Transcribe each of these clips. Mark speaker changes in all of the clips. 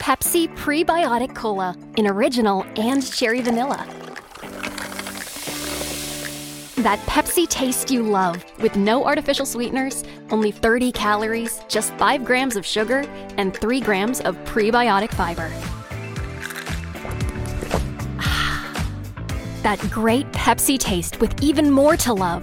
Speaker 1: Pepsi Prebiotic Cola in original and cherry vanilla. That Pepsi taste you love, with no artificial sweeteners, only 30 calories, just 5 grams of sugar, and 3 grams of prebiotic fiber. That great Pepsi taste with even more to love.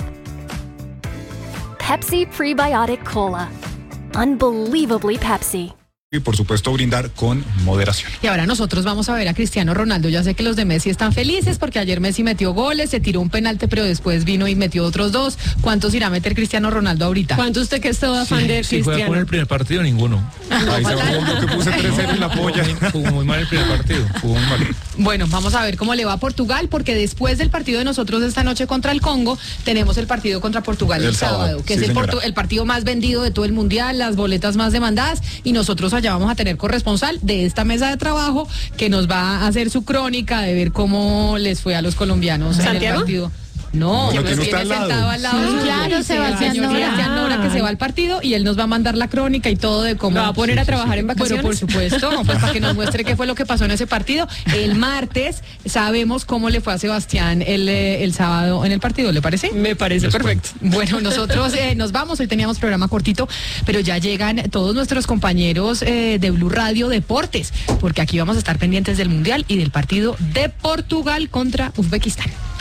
Speaker 1: Pepsi Prebiotic Cola. Unbelievably Pepsi.
Speaker 2: Y por supuesto brindar con moderación.
Speaker 3: Y ahora nosotros vamos a ver a Cristiano Ronaldo. Ya sé que los de Messi están felices porque ayer Messi metió goles, se tiró un penalti, pero después vino y metió otros 2. ¿Cuántos irá a meter Cristiano Ronaldo ahorita?
Speaker 4: ¿Cuánto usted que es todo fan de
Speaker 5: Si
Speaker 4: Cristiano?
Speaker 5: juega con el primer partido, ninguno.
Speaker 2: Ahí se va lo que puse 3-0 en la polla.
Speaker 5: Jugó muy mal el primer partido. Jugó muy mal.
Speaker 3: Bueno, vamos a ver cómo le va a Portugal, porque después del partido de nosotros esta noche contra el Congo, tenemos el partido contra Portugal el sábado, que
Speaker 2: sí,
Speaker 3: es
Speaker 2: señora.
Speaker 3: el partido más vendido de todo el mundial, las boletas más demandadas, y nosotros allá vamos a tener corresponsal de esta mesa de trabajo que nos va a hacer su crónica de ver cómo les fue a los colombianos en el partido. No,
Speaker 2: Bueno,
Speaker 3: nos
Speaker 2: que no
Speaker 3: tiene
Speaker 2: está al lado.
Speaker 3: sentado al lado.
Speaker 4: Sí, claro, Sebastián Nora.
Speaker 3: Que se va al partido y él nos va a mandar la crónica y todo de cómo.
Speaker 4: ¿Lo va a poner a trabajar en vacaciones?
Speaker 3: Bueno, por supuesto, pues para que nos muestre qué fue lo que pasó en ese partido. El martes sabemos cómo le fue a Sebastián el sábado en el partido, ¿le parece?
Speaker 4: Me parece perfecto.
Speaker 3: Bueno, nosotros nos vamos, hoy teníamos programa cortito, pero ya llegan todos nuestros compañeros de Blue Radio Deportes, porque aquí vamos a estar pendientes del Mundial y del partido de Portugal contra Uzbekistán.